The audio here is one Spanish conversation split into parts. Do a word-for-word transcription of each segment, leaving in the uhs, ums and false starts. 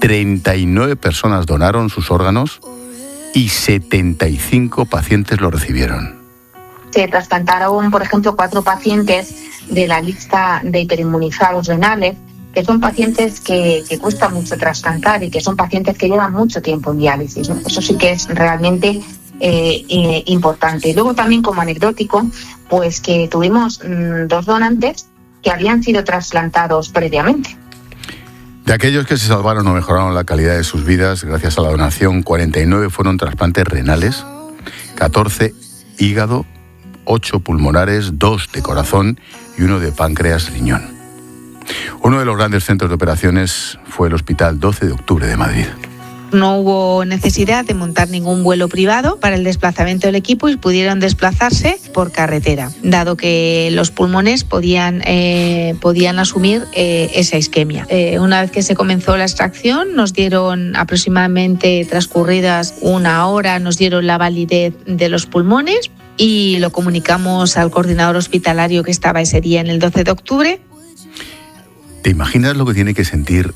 treinta y nueve personas donaron sus órganos y setenta y cinco pacientes lo recibieron. Se trasplantaron, por ejemplo, cuatro pacientes de la lista de hiperinmunizados renales, que son pacientes que, que cuesta mucho trasplantar y que son pacientes que llevan mucho tiempo en diálisis, ¿no? Eso sí que es realmente eh, eh, importante. Y luego también, como anecdótico, pues que tuvimos mmm, dos donantes que habían sido trasplantados previamente. De aquellos que se salvaron o mejoraron la calidad de sus vidas gracias a la donación, cuarenta y nueve fueron trasplantes renales, catorce hígado, ocho pulmonares, dos de corazón y uno de páncreas riñón. Uno de los grandes centros de operaciones fue el Hospital doce de octubre de Madrid. No hubo necesidad de montar ningún vuelo privado para el desplazamiento del equipo y pudieron desplazarse por carretera, dado que los pulmones podían, eh, podían asumir eh, esa isquemia. Eh, una vez que se comenzó la extracción, nos dieron aproximadamente transcurridas una hora, nos dieron la validez de los pulmones y lo comunicamos al coordinador hospitalario que estaba ese día en el doce de octubre. ¿Te imaginas lo que tiene que sentir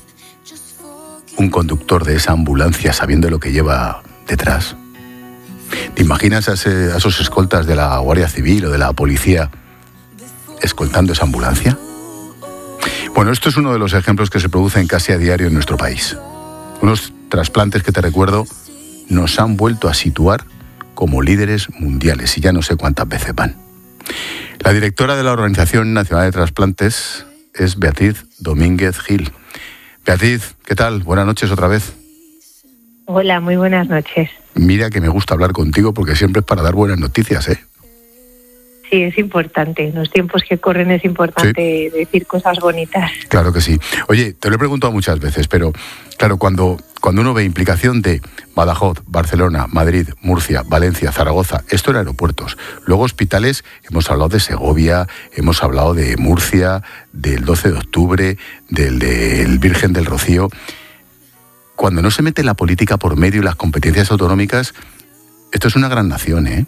un conductor de esa ambulancia sabiendo lo que lleva detrás? ¿Te imaginas a, ese, a esos escoltas de la Guardia Civil o de la policía escoltando esa ambulancia? Bueno, esto es uno de los ejemplos que se producen casi a diario en nuestro país. Unos trasplantes que, te recuerdo, nos han vuelto a situar como líderes mundiales y ya no sé cuántas veces van. La directora de la Organización Nacional de Trasplantes es Beatriz Domínguez Gil. Beatriz, ¿qué tal? Buenas noches otra vez. Hola, muy buenas noches. Mira que me gusta hablar contigo porque siempre es para dar buenas noticias, ¿eh? Sí, es importante. En los tiempos que corren es importante sí. decir cosas bonitas. Claro que sí. Oye, te lo he preguntado muchas veces, pero claro, cuando, cuando uno ve implicación de Badajoz, Barcelona, Madrid, Murcia, Valencia, Zaragoza, esto en aeropuertos, luego hospitales, hemos hablado de Segovia, hemos hablado de Murcia, del doce de octubre, del, del Virgen del Rocío. Cuando no se mete la política por medio y las competencias autonómicas, esto es una gran nación, ¿eh?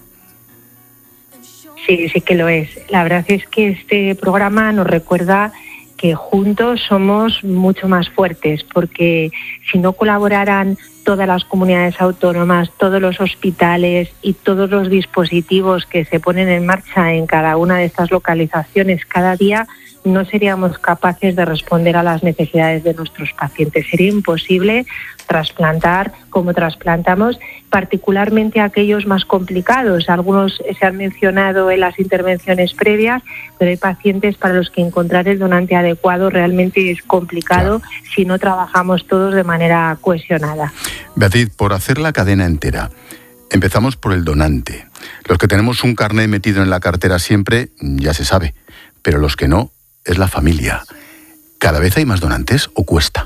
Sí, sí que lo es. La verdad es que este programa nos recuerda que juntos somos mucho más fuertes, porque si no colaboraran todas las comunidades autónomas, todos los hospitales y todos los dispositivos que se ponen en marcha en cada una de estas localizaciones cada día, no seríamos capaces de responder a las necesidades de nuestros pacientes. Sería imposible trasplantar como trasplantamos, particularmente aquellos más complicados. Algunos se han mencionado en las intervenciones previas, pero hay pacientes para los que encontrar el donante adecuado realmente es complicado claro. si no trabajamos todos de manera cohesionada. Beatriz, por hacer la cadena entera, empezamos por el donante. Los que tenemos un carnet metido en la cartera siempre, ya se sabe, pero los que no, es la familia. ¿Cada vez hay más donantes o cuesta?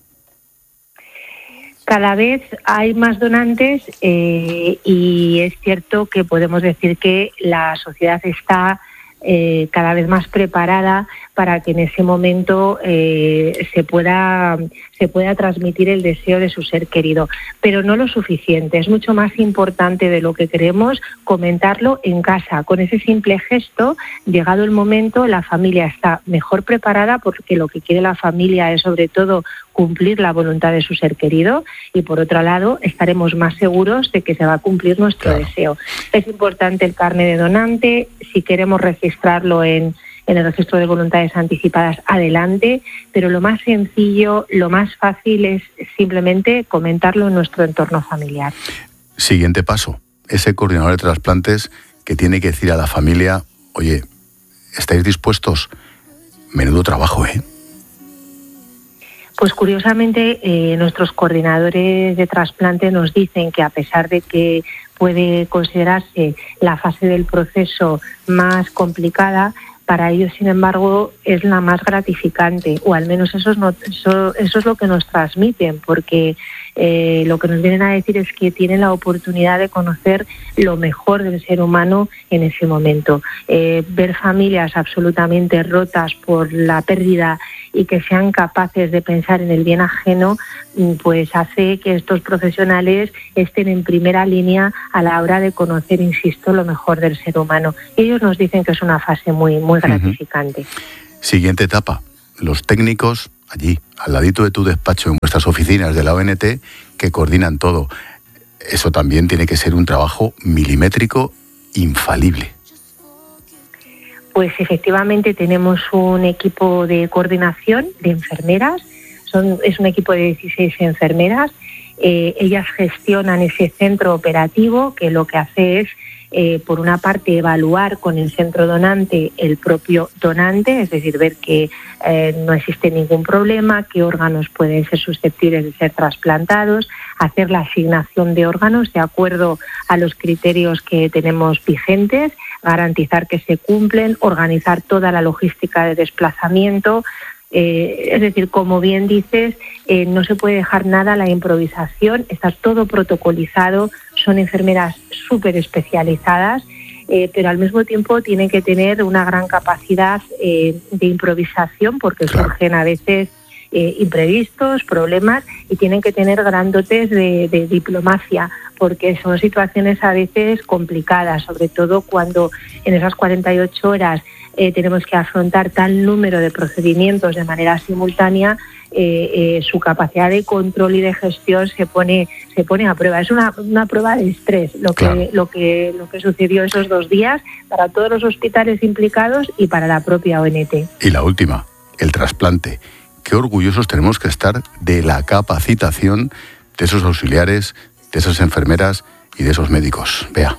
Cada vez hay más donantes eh, y es cierto que podemos decir que la sociedad está eh, cada vez más preparada para que en ese momento eh, se pueda se pueda transmitir el deseo de su ser querido, pero no lo suficiente. Es mucho más importante de lo que queremos comentarlo en casa. Con ese simple gesto, llegado el momento, la familia está mejor preparada porque lo que quiere la familia es sobre todo cumplir la voluntad de su ser querido y por otro lado estaremos más seguros de que se va a cumplir nuestro claro. deseo. Es importante el carnet de donante. Si queremos registrarlo en en el registro de voluntades anticipadas, adelante, pero lo más sencillo, lo más fácil es simplemente comentarlo en nuestro entorno familiar. Siguiente paso, ese coordinador de trasplantes que tiene que decir a la familia, oye, ¿estáis dispuestos? Menudo trabajo, ¿eh? Pues curiosamente, eh, nuestros coordinadores de trasplante nos dicen que a pesar de que puede considerarse la fase del proceso más complicada, para ellos, sin embargo, es la más gratificante, o al menos eso es, no, eso, eso es lo que nos transmiten, porque eh, lo que nos vienen a decir es que tienen la oportunidad de conocer lo mejor del ser humano en ese momento. Eh, ver familias absolutamente rotas por la pérdida y que sean capaces de pensar en el bien ajeno, pues hace que estos profesionales estén en primera línea a la hora de conocer, insisto, lo mejor del ser humano. Ellos nos dicen que es una fase muy, muy gratificante. Uh-huh. Siguiente etapa, los técnicos allí, al ladito de tu despacho, en vuestras oficinas de la O N T, que coordinan todo. Eso también tiene que ser un trabajo milimétrico infalible. Pues efectivamente tenemos un equipo de coordinación de enfermeras, son, es un equipo de dieciséis enfermeras, eh, ellas gestionan ese centro operativo que lo que hace es, eh, por una parte, evaluar con el centro donante el propio donante, es decir, ver que eh, no existe ningún problema, qué órganos pueden ser susceptibles de ser trasplantados, hacer la asignación de órganos de acuerdo a los criterios que tenemos vigentes, garantizar que se cumplen, organizar toda la logística de desplazamiento. Eh, es decir, como bien dices, eh, no se puede dejar nada a la improvisación, está todo protocolizado, son enfermeras súper especializadas, eh, pero al mismo tiempo tienen que tener una gran capacidad eh, de improvisación porque claro. surgen a veces eh, imprevistos, problemas y tienen que tener gran dotes de, de diplomacia porque son situaciones a veces complicadas, sobre todo cuando en esas cuarenta y ocho horas Eh, tenemos que afrontar tal número de procedimientos de manera simultánea, eh, eh, su capacidad de control y de gestión se pone se pone a prueba. Es una, una prueba de estrés lo que, claro. lo que lo que sucedió esos dos días para todos los hospitales implicados y para la propia O N T. Y la última, el trasplante. Qué orgullosos tenemos que estar de la capacitación de esos auxiliares, de esas enfermeras y de esos médicos. Vea.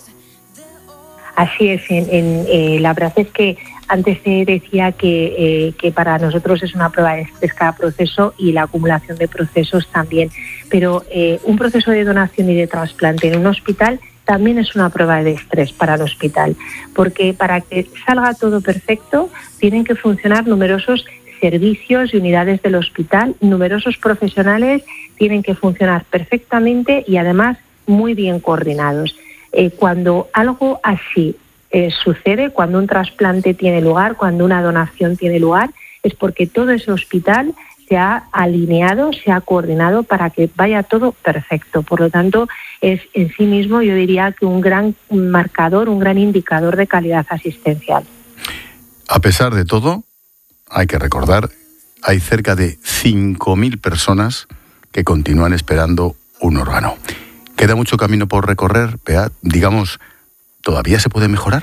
Así es, en, en, eh, la verdad es que antes se decía que, eh, que para nosotros es una prueba de estrés cada proceso y la acumulación de procesos también, pero eh, un proceso de donación y de trasplante en un hospital también es una prueba de estrés para el hospital, porque para que salga todo perfecto tienen que funcionar numerosos servicios y unidades del hospital, numerosos profesionales tienen que funcionar perfectamente y además muy bien coordinados. Eh, cuando algo así eh, sucede, cuando un trasplante tiene lugar, cuando una donación tiene lugar, es porque todo ese hospital se ha alineado, se ha coordinado para que vaya todo perfecto. Por lo tanto, es en sí mismo, yo diría que un gran marcador, un gran indicador de calidad asistencial. A pesar de todo, hay que recordar, hay cerca de cinco mil personas que continúan esperando un órgano. ¿Queda mucho camino por recorrer? Beat, digamos, ¿todavía se puede mejorar?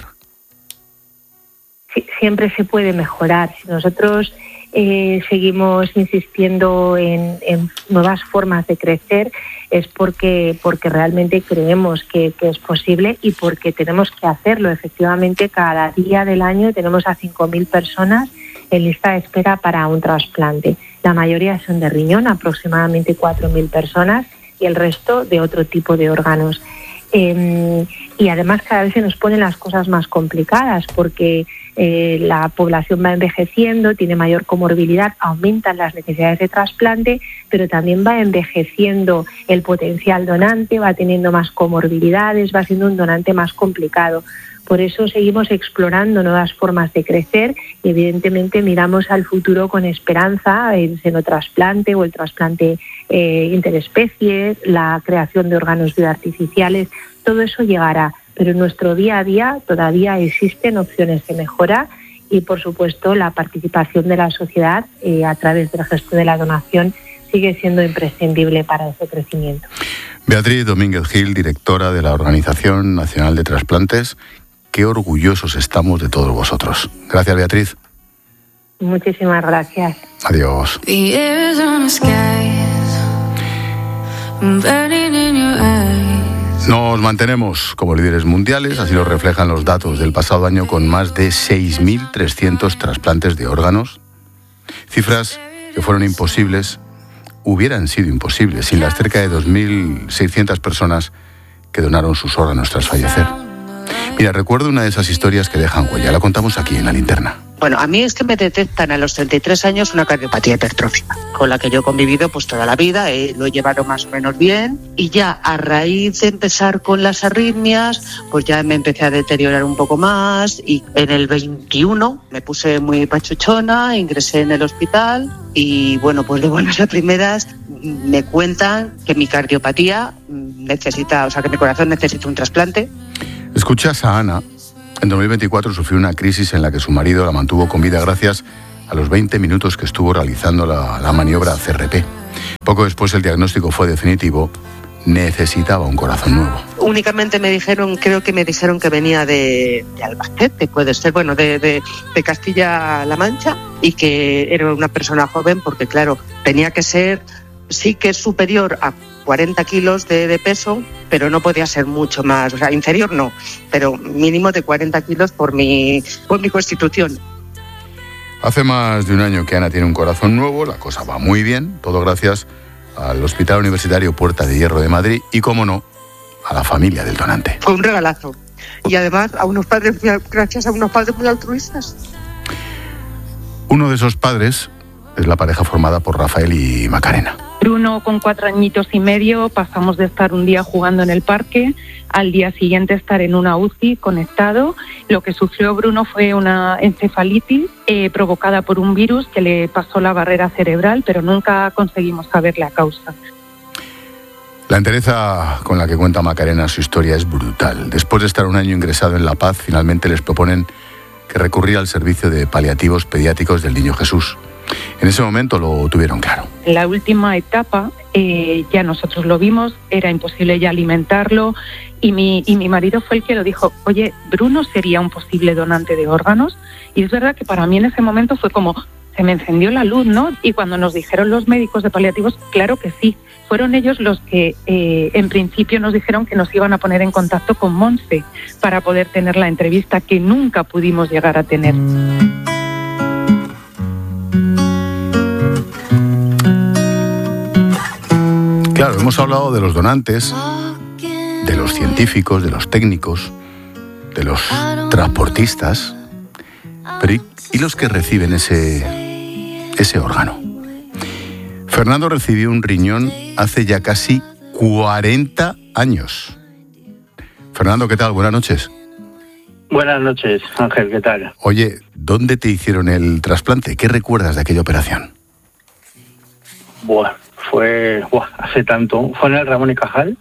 Sí, siempre se puede mejorar. Si nosotros eh, seguimos insistiendo en, en nuevas formas de crecer, es porque, porque realmente creemos que, que es posible y porque tenemos que hacerlo. Efectivamente, cada día del año tenemos a cinco mil personas en lista de espera para un trasplante. La mayoría son de riñón, aproximadamente cuatro mil personas, y el resto de otro tipo de órganos. Eh, y además cada vez se nos ponen las cosas más complicadas porque eh, la población va envejeciendo, tiene mayor comorbilidad, aumentan las necesidades de trasplante, pero también va envejeciendo el potencial donante, va teniendo más comorbilidades, va siendo un donante más complicado. Por eso seguimos explorando nuevas formas de crecer y evidentemente miramos al futuro con esperanza, el senotrasplante o el trasplante eh, interespecie, la creación de órganos bioartificiales, todo eso llegará, pero en nuestro día a día todavía existen opciones de mejora y por supuesto la participación de la sociedad eh, a través del gesto de la donación sigue siendo imprescindible para ese crecimiento. Beatriz Domínguez Gil, directora de la Organización Nacional de Trasplantes, qué orgullosos estamos de todos vosotros. Gracias, Beatriz. Muchísimas gracias. Adiós. Nos mantenemos como líderes mundiales, así lo reflejan los datos del pasado año con más de seis mil trescientos trasplantes de órganos. Cifras que fueron imposibles, hubieran sido imposibles sin las cerca de dos mil seiscientas personas que donaron sus órganos tras fallecer. Mira, recuerdo una de esas historias que dejan huella, la contamos aquí en La Linterna. Bueno, a mí es que me detectan a los treinta y tres años una cardiopatía hipertrófica, con la que yo he convivido pues toda la vida, eh, lo he llevado más o menos bien, y ya a raíz de empezar con las arritmias, pues ya me empecé a deteriorar un poco más, y en el veintiuno me puse muy pachuchona, ingresé en el hospital, y bueno, pues de buenas a primeras me cuentan que mi cardiopatía necesita, o sea, que mi corazón necesita un trasplante. Escuchas a Ana. En dos mil veinticuatro sufrió una crisis en la que su marido la mantuvo con vida gracias a a los veinte minutos que estuvo realizando la, la maniobra C R P. Poco después el diagnóstico fue definitivo, necesitaba un corazón nuevo. Únicamente me dijeron, creo que me dijeron que venía de, de Albacete, puede ser, bueno, de, de, de Castilla-La Mancha, y que era una persona joven porque, claro, tenía que ser, sí que es superior a cuarenta kilos de, de peso, pero no podía ser mucho más, o sea, inferior no, pero mínimo de cuarenta kilos por mi, por mi constitución. Hace más de un año que Ana tiene un corazón nuevo, la cosa va muy bien, todo gracias al Hospital Universitario Puerta de Hierro de Madrid y, cómo no, a la familia del donante. Fue un regalazo. Y además a unos padres, gracias a unos padres muy altruistas. Uno de esos padres es la pareja formada por Rafael y Macarena. Bruno, con cuatro añitos y medio, pasamos de estar un día jugando en el parque al día siguiente estar en una U C I conectado. Lo que sufrió Bruno fue una encefalitis eh, provocada por un virus que le pasó la barrera cerebral, pero nunca conseguimos saber la causa. La entereza con la que cuenta Macarena su historia es brutal. Después de estar un año ingresado en La Paz, finalmente les proponen que recurrir al servicio de paliativos pediátricos del Niño Jesús. En ese momento lo tuvieron claro. En la última etapa eh, ya nosotros lo vimos, era imposible ya alimentarlo y mi, y mi marido fue el que lo dijo, oye, Bruno sería un posible donante de órganos. Y es verdad que para mí en ese momento fue como, se me encendió la luz, ¿no? Y cuando nos dijeron los médicos de paliativos, claro que sí. Fueron ellos los que eh, en principio nos dijeron que nos iban a poner en contacto con Monse para poder tener la entrevista que nunca pudimos llegar a tener. Claro, hemos hablado de los donantes, de los científicos, de los técnicos, de los transportistas, pero ¿y, y los que reciben ese, ese órgano? Fernando recibió un riñón hace ya casi cuarenta años. Fernando, ¿qué tal? Buenas noches. Buenas noches, Ángel, ¿qué tal? Oye, ¿dónde te hicieron el trasplante? ¿Qué recuerdas de aquella operación? Buah, fue buah, hace tanto. Fue en el Ramón y Cajal.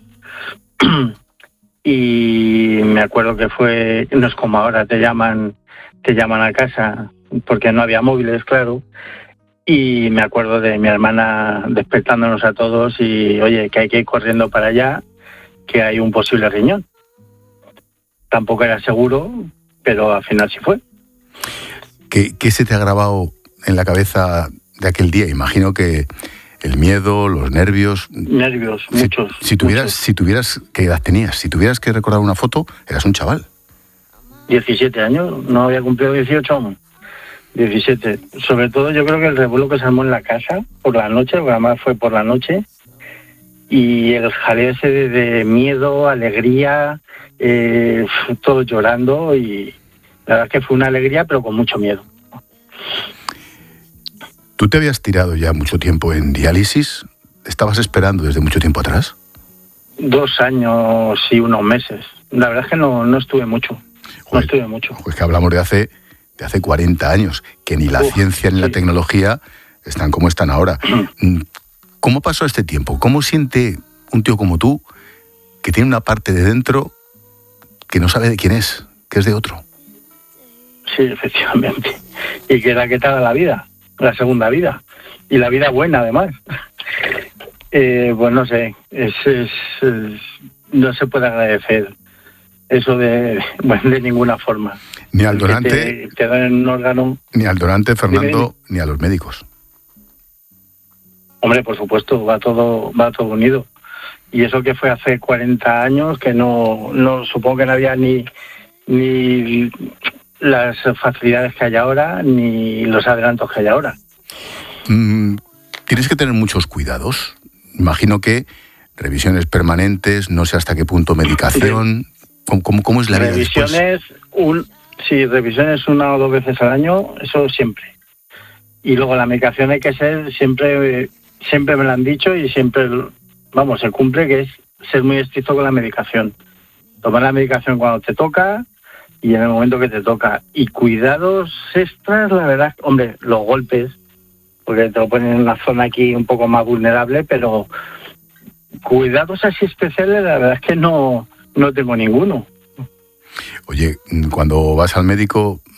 Y me acuerdo que fue, no es como ahora, te llaman, te llaman a casa, porque no había móviles, claro. Y me acuerdo de mi hermana despertándonos a todos y, oye, que hay que ir corriendo para allá, que hay un posible riñón. Tampoco era seguro, pero al final sí fue. ¿Qué, qué se te ha grabado en la cabeza de aquel día? Imagino que el miedo, los nervios... Nervios, si, muchos. Si tuvieras, muchos. si tuvieras, ¿qué edad tenías? Si tuvieras que recordar una foto, eras un chaval. diecisiete años, no había cumplido dieciocho aún. diecisiete. Sobre todo yo creo que el revuelo que se armó en la casa por la noche, porque además fue por la noche, y el jaleo ese de, de miedo, alegría, eh, todos llorando, y la verdad es que fue una alegría pero con mucho miedo. ¿Tú te habías tirado ya mucho tiempo en diálisis? ¿Estabas esperando desde mucho tiempo atrás? Dos años y unos meses. La verdad es que no, no estuve mucho. No Joder, estuve mucho. Pues que hablamos de hace, de hace cuarenta años, que ni la Uf, ciencia ni sí. la tecnología están como están ahora. ¿Cómo pasó este tiempo? ¿Cómo siente un tío como tú, que tiene una parte de dentro que no sabe de quién es, que es de otro? Sí, efectivamente. Y que era que tal la vida, la segunda vida. Y la vida buena, además. Eh, pues no sé, es, es, es, no se puede agradecer eso de, bueno, de ninguna forma. Ni al donante, te, te dan un órgano. Ni al donante, Fernando, Dime. ni a los médicos. Hombre, por supuesto, va todo, va todo unido. Y eso que fue hace cuarenta años, que no, no supongo que no había ni, ni las facilidades que hay ahora, ni los adelantos que hay ahora. Mm, tienes que tener muchos cuidados. Imagino que revisiones permanentes, no sé hasta qué punto medicación. ¿Cómo, cómo, cómo es la vida revisiones, después? un, sí, revisiones una o dos veces al año, eso siempre. Y luego la medicación hay que ser, siempre, siempre me lo han dicho y siempre, vamos, se cumple, que es ser muy estricto con la medicación. Tomar la medicación cuando te toca y en el momento que te toca. Y cuidados extras, la verdad, hombre, los golpes, porque te lo ponen en una zona aquí un poco más vulnerable, pero cuidados así especiales, la verdad es que no, no tengo ninguno. Oye, cuando vas al médico,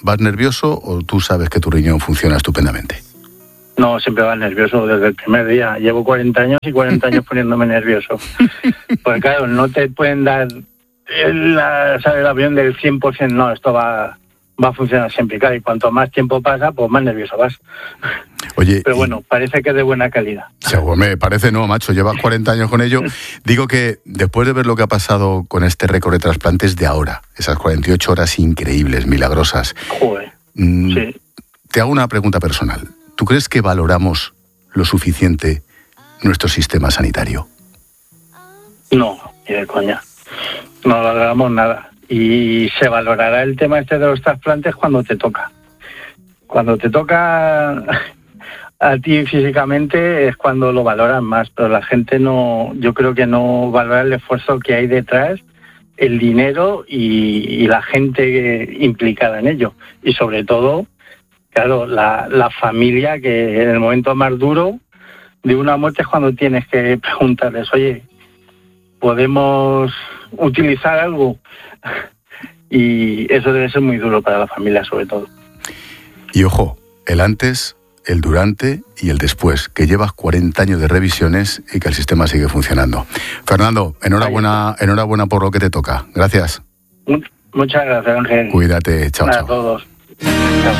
¿vas nervioso o tú sabes que tu riñón funciona estupendamente? No, siempre vas nervioso desde el primer día. Llevo cuarenta años y cuarenta años poniéndome nervioso. Pues claro, no te pueden dar el, la, ¿sabes? El avión del cien por ciento. No, esto va, va a funcionar siempre. Claro, y cuanto más tiempo pasa, pues más nervioso vas. Oye, pero bueno, y... parece que es de buena calidad. Seguro, me parece, no, macho, llevas cuarenta años con ello. Digo que después de ver lo que ha pasado con este récord de trasplantes de ahora, esas cuarenta y ocho horas increíbles, milagrosas. Joder, mmm, sí. Te hago una pregunta personal. ¿Tú crees que valoramos lo suficiente nuestro sistema sanitario? No, ni de coña. No valoramos nada. Y se valorará el tema este de los trasplantes cuando te toca. Cuando te toca a ti físicamente es cuando lo valoran más, pero la gente no, yo creo que no valora el esfuerzo que hay detrás, el dinero y, y la gente implicada en ello. Y sobre todo, claro, la, la familia, que en el momento más duro de una muerte es cuando tienes que preguntarles, oye, ¿podemos utilizar algo? Y eso debe ser muy duro para la familia, sobre todo. Y ojo, el antes, el durante y el después, que llevas cuarenta años de revisiones y que el sistema sigue funcionando. Fernando, enhorabuena, enhorabuena por lo que te toca. Gracias. Muchas gracias, Ángel. Cuídate, chao, chao. A todos. Chao.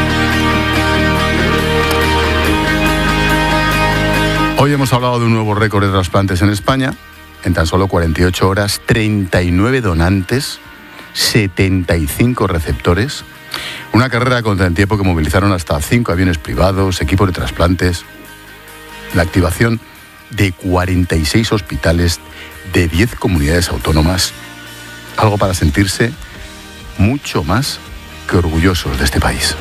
Hoy hemos hablado de un nuevo récord de trasplantes en España. En tan solo cuarenta y ocho horas, treinta y nueve donantes, setenta y cinco receptores. Una carrera contra el tiempo que movilizaron hasta cinco aviones privados, equipos de trasplantes. La activación de cuarenta y seis hospitales de diez comunidades autónomas. Algo para sentirse mucho más que orgullosos de este país.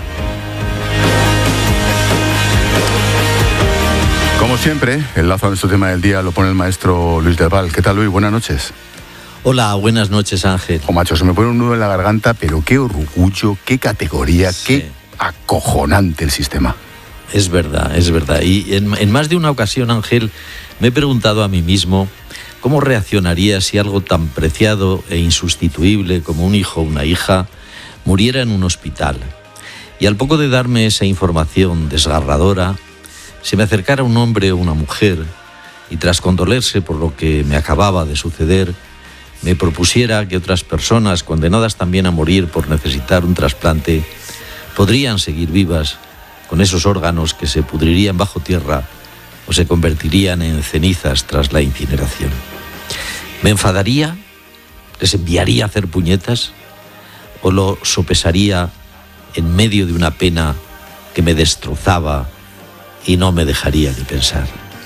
Como siempre, el lazo a nuestro tema del día lo pone el maestro Luis del Val. ¿Qué tal, Luis? Buenas noches. Hola, buenas noches, Ángel. Oh, macho, se me pone un nudo en la garganta, pero qué orgullo, qué categoría, sí. Qué acojonante el sistema. Es verdad, es verdad. Y en, en más de una ocasión, Ángel, me he preguntado a mí mismo cómo reaccionaría si algo tan preciado e insustituible como un hijo o una hija muriera en un hospital. Y al poco de darme esa información desgarradora, se me acercara un hombre o una mujer y tras condolerse por lo que me acababa de suceder, me propusiera que otras personas condenadas también a morir por necesitar un trasplante podrían seguir vivas con esos órganos que se pudrirían bajo tierra o se convertirían en cenizas tras la incineración. ¿Me enfadaría? ¿Les enviaría a hacer puñetas? ¿O lo sopesaría en medio de una pena que me destrozaba y no me dejaría de pensar?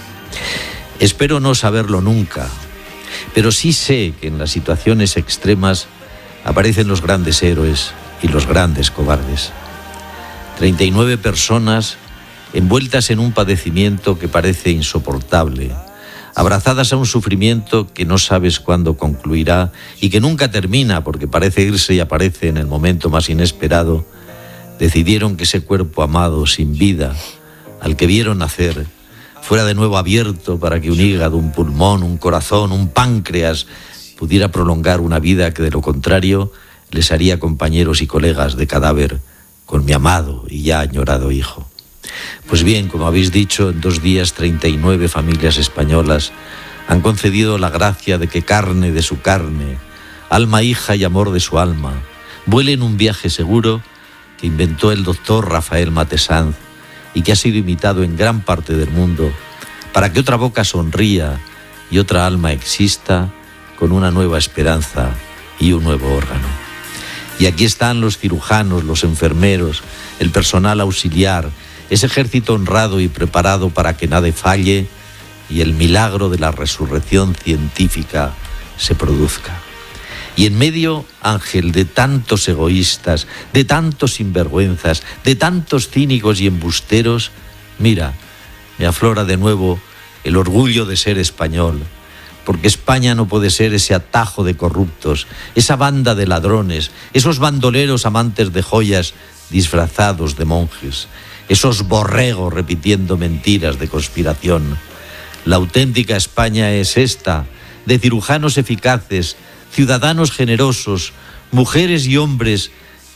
Espero no saberlo nunca, pero sí sé que en las situaciones extremas aparecen los grandes héroes y los grandes cobardes. treinta y nueve personas envueltas en un padecimiento que parece insoportable, abrazadas a un sufrimiento que no sabes cuándo concluirá y que nunca termina porque parece irse y aparece en el momento más inesperado, decidieron que ese cuerpo amado, sin vida, al que vieron nacer, fuera de nuevo abierto para que un hígado, un pulmón, un corazón, un páncreas pudiera prolongar una vida que de lo contrario les haría compañeros y colegas de cadáver con mi amado y ya añorado hijo. Pues bien, como habéis dicho, en dos días treinta y nueve familias españolas han concedido la gracia de que carne de su carne, alma hija y amor de su alma, vuele en un viaje seguro que inventó el doctor Rafael Matesanz y que ha sido imitado en gran parte del mundo para que otra boca sonría y otra alma exista con una nueva esperanza y un nuevo órgano. Y aquí están los cirujanos, los enfermeros, el personal auxiliar, ese ejército honrado y preparado para que nada falle y el milagro de la resurrección científica se produzca. Y en medio, Ángel, de tantos egoístas, de tantos sinvergüenzas, de tantos cínicos y embusteros, mira, me aflora de nuevo el orgullo de ser español, porque España no puede ser ese atajo de corruptos, esa banda de ladrones, esos bandoleros amantes de joyas disfrazados de monjes, esos borregos repitiendo mentiras de conspiración. La auténtica España es esta, de cirujanos eficaces, ciudadanos generosos, mujeres y hombres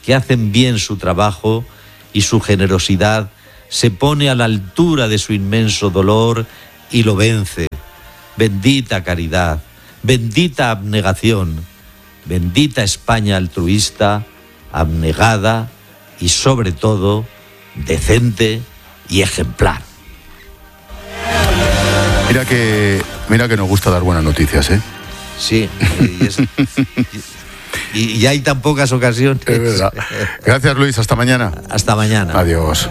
que hacen bien su trabajo y su generosidad se pone a la altura de su inmenso dolor y lo vence. Bendita caridad, bendita abnegación, bendita España altruista, abnegada y sobre todo decente y ejemplar. Mira que, mira que nos gusta dar buenas noticias, ¿eh? Sí, y, es, y, y hay tan pocas ocasiones. Es verdad. Gracias, Luis, hasta mañana. Hasta mañana. Adiós.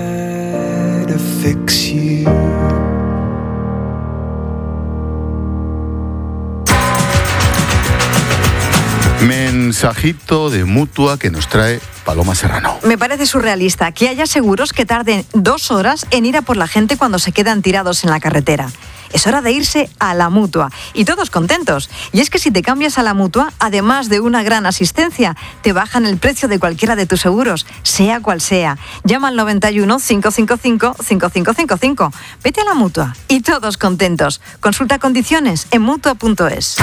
Mensajito de Mutua que nos trae Paloma Serrano. Me parece surrealista que haya seguros que tarden dos horas en ir a por la gente cuando se quedan tirados en la carretera. Es hora de irse a la Mutua y todos contentos. Y es que si te cambias a la Mutua, además de una gran asistencia, te bajan el precio de cualquiera de tus seguros, sea cual sea. Llama al noventa y uno, cinco cinco cinco, cinco cinco cinco cinco. Vete a la Mutua y todos contentos. Consulta condiciones en mutua punto es.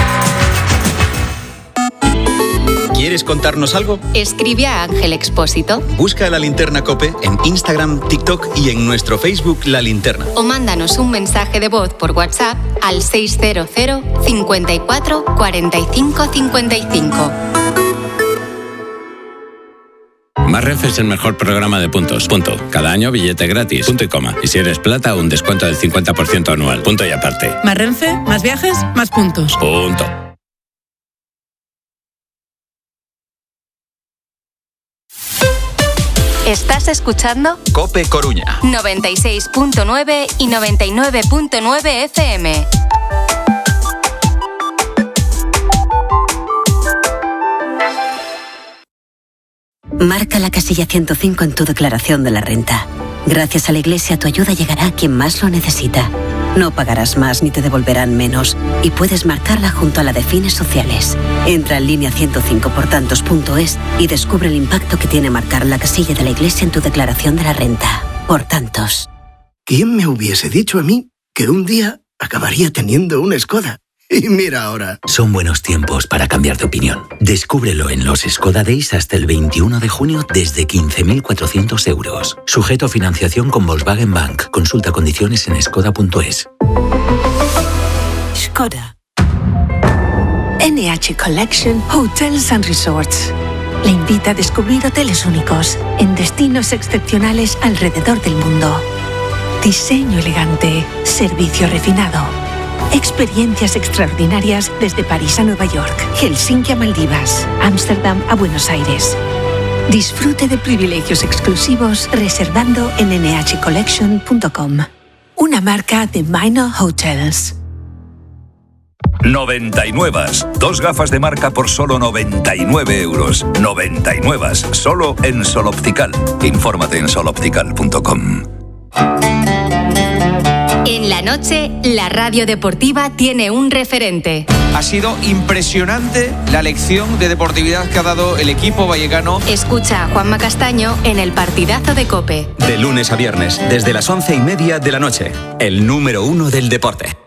¿Quieres contarnos algo? Escribe a Ángel Expósito. Busca La Linterna COPE en Instagram, TikTok y en nuestro Facebook La Linterna. O mándanos un mensaje de voz por WhatsApp al seis cero cero, cinco cuatro, cuatro cinco cinco cinco. Más Renfe es el mejor programa de puntos. Punto. Cada año billete gratis. Punto y coma. Y si eres plata, un descuento del cincuenta por ciento anual. Punto y aparte. Más Renfe, más viajes, más puntos. Punto. ¿Estás escuchando? COPE Coruña. noventa y seis punto nueve y noventa y nueve punto nueve F M. Marca la casilla ciento cinco en tu declaración de la renta. Gracias a la Iglesia, tu ayuda llegará a quien más lo necesita. No pagarás más ni te devolverán menos y puedes marcarla junto a la de fines sociales. Entra en línea ciento cinco por tantos punto es y descubre el impacto que tiene marcar la casilla de la Iglesia en tu declaración de la renta. Por tantos. ¿Quién me hubiese dicho a mí que un día acabaría teniendo una Skoda? Y mira ahora. Son buenos tiempos para cambiar de opinión. Descúbrelo en los Skoda Days hasta el veintiuno de junio desde quince mil cuatrocientos euros. Sujeto a financiación con Volkswagen Bank. Consulta condiciones en skoda punto es. Skoda. N H Collection Hotels and Resorts. Le invita a descubrir hoteles únicos en destinos excepcionales alrededor del mundo. Diseño elegante, servicio refinado. Experiencias extraordinarias desde París a Nueva York, Helsinki a Maldivas, Ámsterdam a Buenos Aires. Disfrute de privilegios exclusivos reservando en ene hache collection punto com. Una marca de Minor Hotels. noventa y nueve. Dos gafas de marca por solo noventa y nueve euros. noventa y nueve. Solo en Sol Optical. Infórmate en sol optical punto com. En la noche, la radio deportiva tiene un referente. Ha sido impresionante la lección de deportividad que ha dado el equipo vallecano. Escucha a Juanma Castaño en el partidazo de COPE. De lunes a viernes, desde las once y media de la noche, el número uno del deporte.